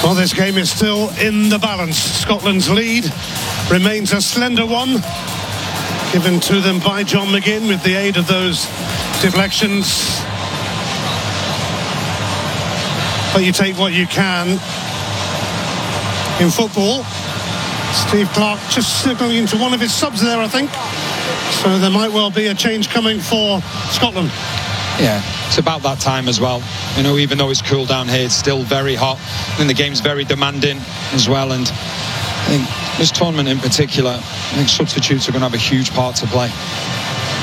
Well, this game is still in the balance. Scotland's lead remains a slender one, given to them by John McGinn with the aid of those deflections. But you take what you can in football. Steve Clarke just signalling into one of his subs there, I think. So there might well be a change coming for Scotland. Yeah, it's about that time as well. You know, even though it's cool down here, it's still very hot. And the game's very demanding as well. And I think this tournament in particular, I think substitutes are going to have a huge part to play.